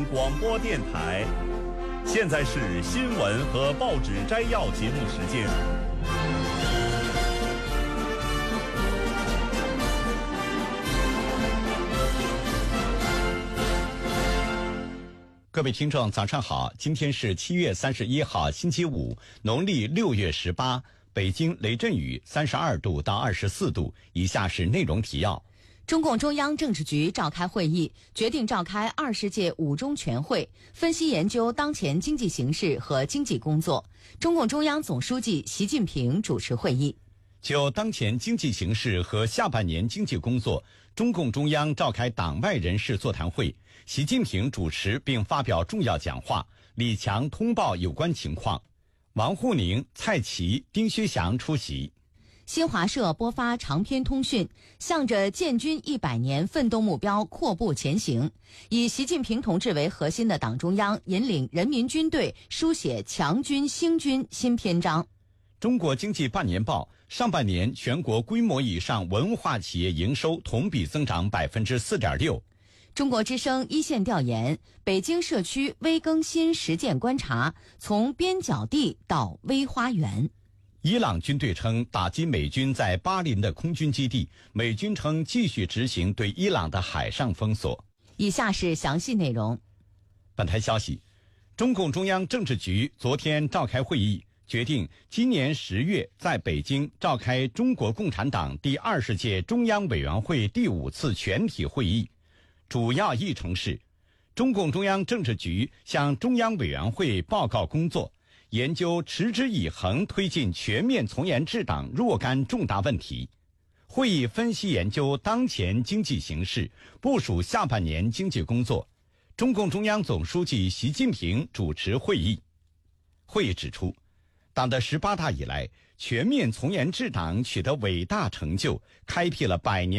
广播电台，现在是新闻和报纸摘要节目时间。 各位听众早上好，今天是7月31号星期五，农历6月18，北京雷阵雨32度到24度。以下是内容提要。 中共中央政治局召开会议，决定召开20届五中全会，分析研究当前经济形势和经济工作。中共中央总书记习近平主持会议。 就当前经济形势和下半年经济工作，中共中央召开党外人士座谈会，习近平主持并发表重要讲话，李强通报有关情况，王沪宁、蔡奇、丁薛祥出席。 新华社播发长篇通讯，向着建军100年奋斗目标阔步前行。以习近平同志为核心的党中央引领人民军队书写强军兴军新篇章。 中国经济半年报，上半年全国规模以上文化企业营收同比增长4.6%。 中国之声一线调研，北京社区微更新实践观察，从边角地到微花园。 伊朗军队称打击美军在巴林的空军基地，美军称继续执行对伊朗的海上封锁。 以下是详细内容。 本台消息，中共中央政治局昨天召开会议，决定今年10月在北京召开中国共产党第20届中央委员会第5次全体会议。主要议程是，中共中央政治局向中央委员会报告工作，研究持之以恒推进全面从严治党若干重大问题。会议分析研究当前经济形势，部署下半年经济工作。中共中央总书记习近平主持会议。会议指出，党的18大以来，全面从严治党取得伟大成就，开辟了100年